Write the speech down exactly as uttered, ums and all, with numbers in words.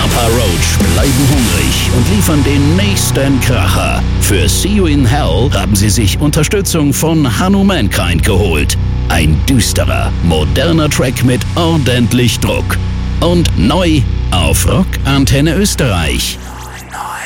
Papa Roach bleiben hungrig und liefern den nächsten Kracher. Für See You in Hell haben sie sich Unterstützung von Hanno Mankind geholt. Ein düsterer, moderner Track mit ordentlich Druck. Und neu auf Rock Antenne Österreich.